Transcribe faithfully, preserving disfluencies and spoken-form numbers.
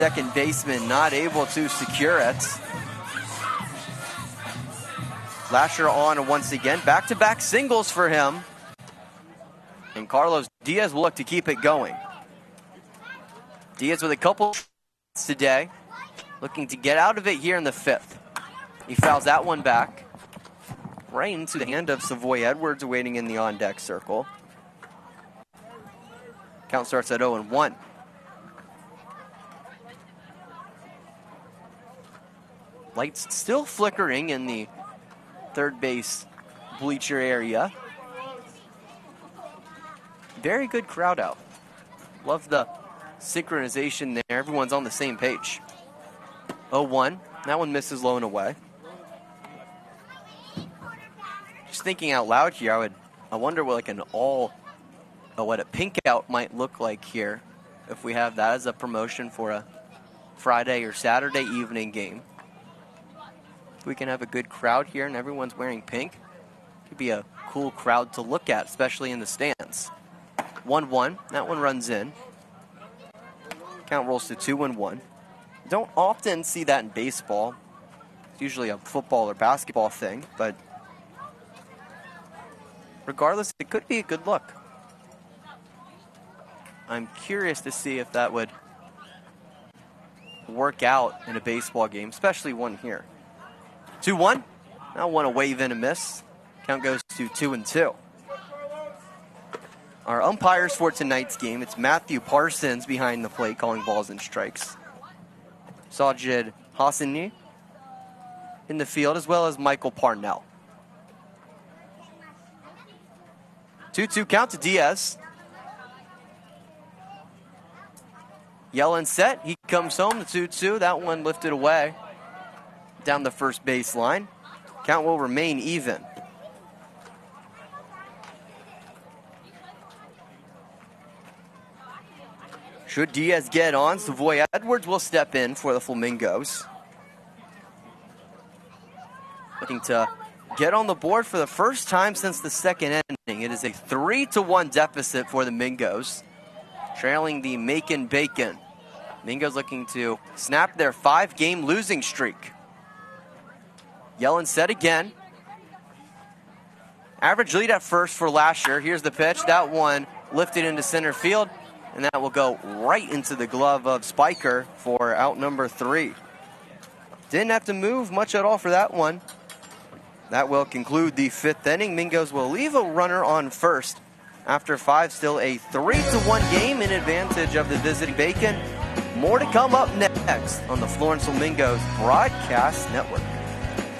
second baseman not able to secure it. Lasher on once again. Back-to-back singles for him. And Carlos Diaz will look to keep it going. Diaz with a couple today. Looking to get out of it here in the fifth. He fouls that one back. Right into the hand of Savoy Edwards waiting in the on-deck circle. Count starts at oh and one. Lights still flickering in the third base bleacher area. Very good crowd out. Love the synchronization there. Everyone's on the same page. oh one. That one misses low and away. Just thinking out loud here, I would I wonder what like an all uh, what a pink out might look like here if we have that as a promotion for a Friday or Saturday evening game. If we can have a good crowd here and everyone's wearing pink, it could be a cool crowd to look at, especially in the stands. one one. That one runs in. Count rolls to two and one. Don't often see that in baseball. It's usually a football or basketball thing, but regardless, it could be a good look. I'm curious to see if that would work out in a baseball game, especially one here. two one. Now one a wave in a miss. Count goes to two and two. Our umpires for tonight's game, it's Matthew Parsons behind the plate calling balls and strikes. Sajid Hassani in the field, as well as Michael Parnell. two two count to Diaz. Yellen set. He comes home, the two two. That one lifted away down the first baseline. Count will remain even. Should Diaz get on, Savoy Edwards will step in for the Flamingos. Looking to get on the board for the first time since the second inning. It is a three to one deficit for the Mingos, trailing the Macon Bacon. Mingos looking to snap their five-game losing streak. Yellen set again. Average lead at first for Lasher. Here's the pitch. That one lifted into center field, and that will go right into the glove of Spiker for out number three. Didn't have to move much at all for that one. That will conclude the fifth inning. Mingos will leave a runner on first. After five, still a three to one game in advantage of the visiting Bacon. More to come up next on the Florence Flamingos Broadcast Network.